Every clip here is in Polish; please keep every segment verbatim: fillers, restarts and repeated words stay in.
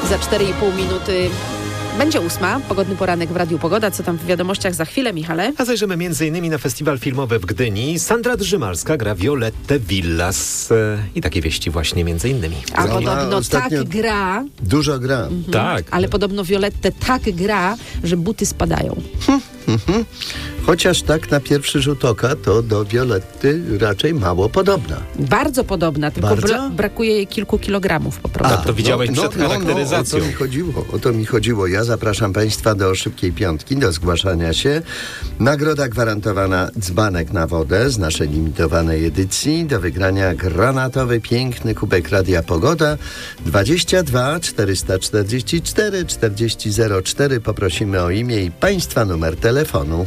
Za cztery i pół minuty będzie ósma. Pogodny poranek w Radiu Pogoda. Co tam w wiadomościach za chwilę, Michale? A zajrzymy między innymi na festiwal filmowy w Gdyni. Sandra Drzymalska gra Violettę Villas. E, I takie wieści właśnie między innymi. A Ona podobno ostatnio tak gra, Dużo gra. mhm, Tak. ale podobno Violettę tak gra, że buty spadają. Mhm. Chociaż tak na pierwszy rzut oka to do Violetty raczej mało podobna. Bardzo podobna, tylko Bardzo? bra- brakuje jej kilku kilogramów po prostu. to widziałeś przed charakteryzacją. No, o to mi chodziło, o to mi chodziło. Ja zapraszam Państwa do szybkiej piątki, do zgłaszania się. Nagroda gwarantowana dzbanek na wodę z naszej limitowanej edycji. Do wygrania granatowy, piękny kubek Radia Pogoda. dwadzieścia dwa czterysta czterdzieści cztery czterdzieści zero cztery. Poprosimy o imię i Państwa numer telefonu.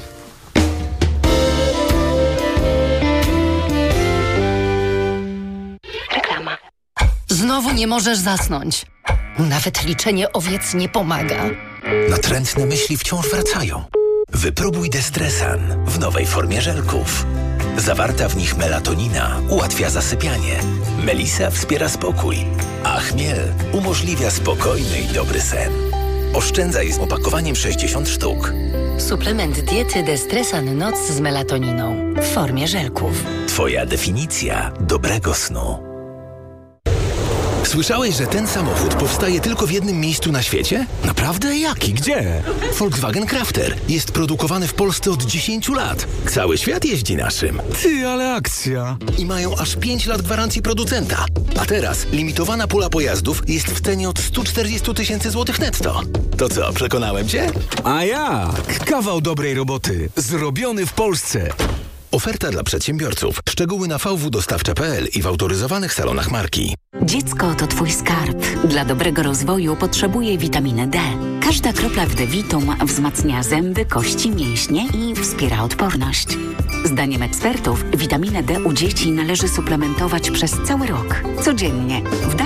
Reklama. Znowu nie możesz zasnąć. Nawet liczenie owiec nie pomaga. Natrętne myśli wciąż wracają. Wypróbuj Destresan w nowej formie żelków. Zawarta w nich melatonina ułatwia zasypianie. Melisa wspiera spokój, a chmiel umożliwia spokojny i dobry sen. Oszczędzaj z opakowaniem sześćdziesiąt sztuk. Suplement diety Destresan Noc z melatoniną w formie żelków. Twoja definicja dobrego snu. Słyszałeś, że ten samochód powstaje tylko w jednym miejscu na świecie? Naprawdę? Jaki? Gdzie? Volkswagen Crafter. Jest produkowany w Polsce od dziesięciu lat. Cały świat jeździ naszym. Ty, ale akcja. I mają aż pięć lat gwarancji producenta. A teraz limitowana pula pojazdów jest w cenie od sto czterdzieści tysięcy złotych netto. To co, przekonałem cię? A jak? Kawał dobrej roboty. Zrobiony w Polsce. Oferta dla przedsiębiorców. Szczegóły na v w dostawcza kropka p l i w autoryzowanych salonach marki. Dziecko to twój skarb. Dla dobrego rozwoju potrzebuje witaminy D. Każda kropla w D-Vitum wzmacnia zęby, kości, mięśnie i wspiera odporność. Zdaniem ekspertów witaminę D u dzieci należy suplementować przez cały rok. Codziennie. W